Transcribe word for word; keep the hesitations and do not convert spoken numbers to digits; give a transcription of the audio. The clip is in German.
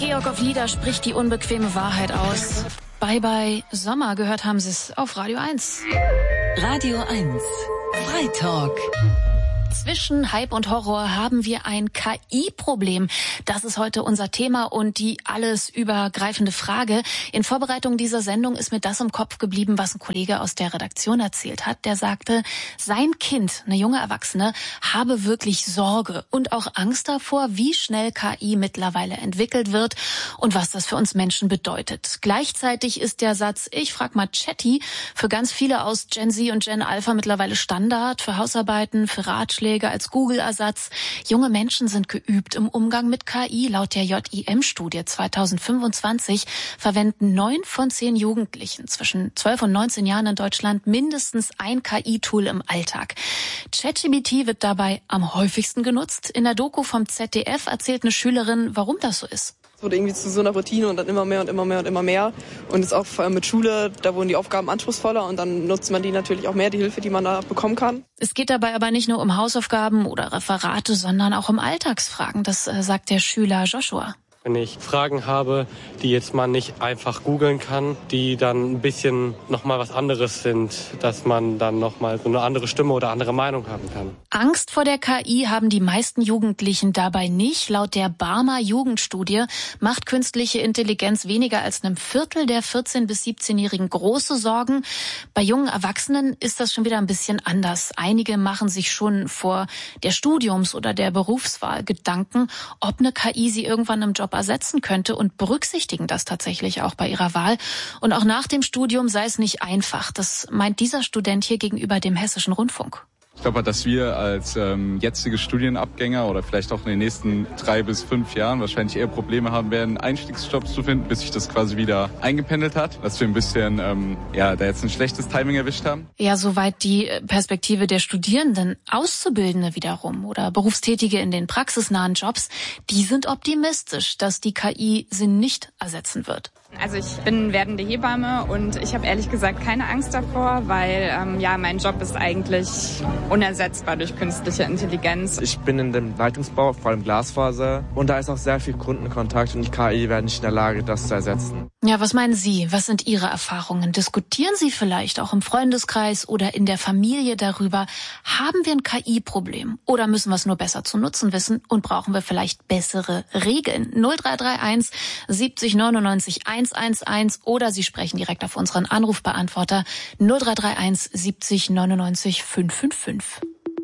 Georg auf Lieder spricht die unbequeme Wahrheit aus. Bye bye Sommer, gehört haben Sie es auf Radio eins. Radio eins, Freitalk. Zwischen Hype und Horror haben wir ein K I-Problem. Das ist heute unser Thema und die alles übergreifende Frage. In Vorbereitung dieser Sendung ist mir das im Kopf geblieben, was ein Kollege aus der Redaktion erzählt hat. Der sagte, sein Kind, eine junge Erwachsene, habe wirklich Sorge und auch Angst davor, wie schnell K I mittlerweile entwickelt wird und was das für uns Menschen bedeutet. Gleichzeitig ist der Satz, ich frag mal Chatty, für ganz viele aus Gen Z und Gen Alpha mittlerweile Standard, für Hausarbeiten, für Ratschläge, als Google-Ersatz. Junge Menschen sind geübt im Umgang mit K I. Laut der J I M-Studie zweitausendfünfundzwanzig verwenden neun von zehn Jugendlichen zwischen zwölf und neunzehn Jahren in Deutschland mindestens ein K I-Tool im Alltag. ChatGPT wird dabei am häufigsten genutzt. In der Doku vom Z D F erzählt eine Schülerin, warum das so ist. Es wurde irgendwie zu so einer Routine und dann immer mehr und immer mehr und immer mehr. Und jetzt auch vor allem mit Schule, da wurden die Aufgaben anspruchsvoller und dann nutzt man die natürlich auch mehr, die Hilfe, die man da bekommen kann. Es geht dabei aber nicht nur um Hausaufgaben oder Referate, sondern auch um Alltagsfragen. Das äh, sagt der Schüler Joshua. Wenn ich Fragen habe, die jetzt man nicht einfach googeln kann, die dann ein bisschen nochmal was anderes sind, dass man dann nochmal so eine andere Stimme oder andere Meinung haben kann. Angst vor der K I haben die meisten Jugendlichen dabei nicht. Laut der Barmer Jugendstudie macht künstliche Intelligenz weniger als einem Viertel der vierzehn- bis siebzehnjährigen große Sorgen. Bei jungen Erwachsenen ist das schon wieder ein bisschen anders. Einige machen sich schon vor der Studiums- oder der Berufswahl Gedanken, ob eine K I sie irgendwann im Job ersetzen könnte und berücksichtigen das tatsächlich auch bei ihrer Wahl. Und auch nach dem Studium sei es nicht einfach. Das meint dieser Student hier gegenüber dem Hessischen Rundfunk. Ich glaube, dass wir als ähm, jetzige Studienabgänger oder vielleicht auch in den nächsten drei bis fünf Jahren wahrscheinlich eher Probleme haben werden, Einstiegsjobs zu finden, bis sich das quasi wieder eingependelt hat. Dass wir ein bisschen, ähm, ja, da jetzt ein schlechtes Timing erwischt haben. Ja, soweit die Perspektive der Studierenden. Auszubildende wiederum oder Berufstätige in den praxisnahen Jobs, die sind optimistisch, dass die K I sie nicht ersetzen wird. Also ich bin werdende Hebamme und ich habe ehrlich gesagt keine Angst davor, weil ähm, ja mein Job ist eigentlich unersetzbar durch künstliche Intelligenz. Ich bin in dem Leitungsbau, vor allem Glasfaser, und da ist auch sehr viel Kundenkontakt und die K I wäre nicht in der Lage, das zu ersetzen. Ja, was meinen Sie? Was sind Ihre Erfahrungen? Diskutieren Sie vielleicht auch im Freundeskreis oder in der Familie darüber, haben wir ein K I-Problem oder müssen wir es nur besser zu nutzen wissen und brauchen wir vielleicht bessere Regeln? null drei drei eins siebzig neunundneunzig hundertelf oder Sie sprechen direkt auf unseren Anrufbeantworter null drei drei eins siebzig neunundneunzig fünfhundertfünfundfünfzig.